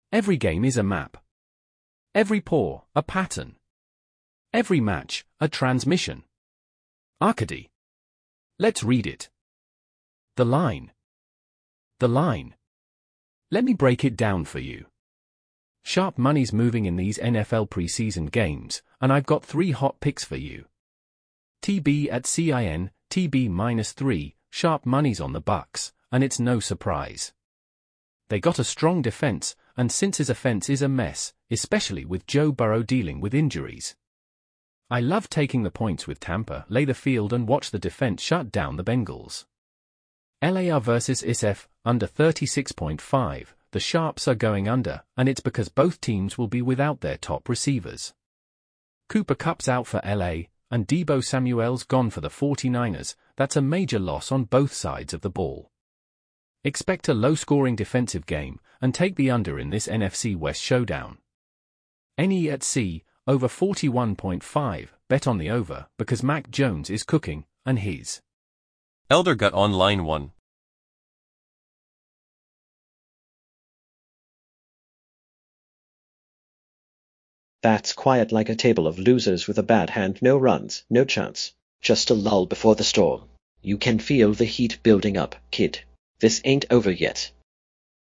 Every game is a map. Every pour, a pattern. Every match, a transmission. Arcady. Let's read it. The line. The line. Let me break it down for you. Sharp money's moving in these NFL preseason games, and I've got 3 hot picks for you. TB at CIN, TB -3, sharp money's on the Bucs, and it's no surprise. They got a strong defense, and since his offense is a mess, especially with Joe Burrow dealing with injuries. I love taking the points with Tampa, lay the field and watch the defense shut down the Bengals. LAR versus ISF, under 36.5, the Sharps are going under, and it's because both teams will be without their top receivers. Cooper Kupp's out for LA, and Deebo Samuel's gone for the 49ers. That's a major loss on both sides of the ball. Expect a low-scoring defensive game, and take the under in this NFC West showdown. NE at C, over 41.5, bet on the over, because Mac Jones is cooking, and his Elder Gut on line 1. That's quiet like a table of losers with a bad hand, no runs, no chance. Just a lull before the storm. You can feel the heat building up, kid. This ain't over yet.